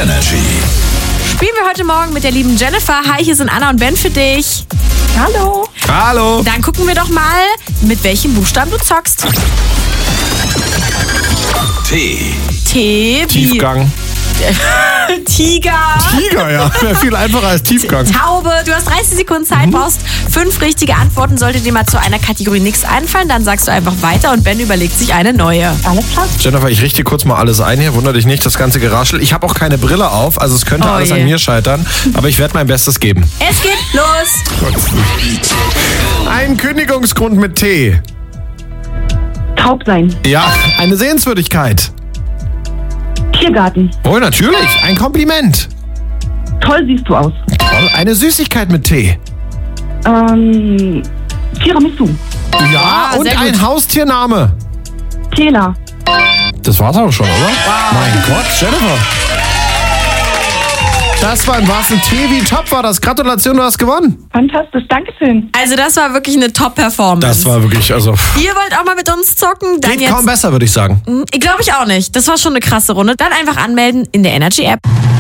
Energy. Spielen wir heute Morgen mit der lieben Jennifer. Hi, hier sind Anna und Ben für dich. Hallo. Hallo. Dann gucken wir doch mal, mit welchem Buchstaben du zockst. T. T wie Tiefgang. Tiger. Tiger, ja. Wäre viel einfacher als Tiefgang. Taube. Du hast 30 Sekunden Zeit, brauchst 5 richtige Antworten. Sollte dir mal zu einer Kategorie nichts einfallen, dann sagst du einfach weiter und Ben überlegt sich eine neue. Alles klar. Jennifer, ich richte kurz mal alles ein hier. Wunder dich nicht, das ganze Geraschel. Ich habe auch keine Brille auf, also es könnte alles je. an mir scheitern. Aber ich werde mein Bestes geben. Es geht los. Ein Kündigungsgrund mit T. Taub sein. Ja, eine Sehenswürdigkeit. Tiergarten. Oh, natürlich. Ein Kompliment. Toll siehst du aus. Toll. Eine Süßigkeit mit T. Tiramisu. Ja, und sehr ein gut. Haustiername. Tela. Das war's auch schon, oder? Mein Gott, Jennifer. Das war im wahrsten T wie top war das. Gratulation, du hast gewonnen. Fantastisch. Dankeschön. Also das war wirklich eine Top-Performance. Das war wirklich, also Ihr wollt auch mal mit uns zocken? Dann geht jetzt. kaum besser, würde ich sagen. Glaube ich auch nicht. Das war schon eine krasse Runde. Dann einfach anmelden in der Energy App.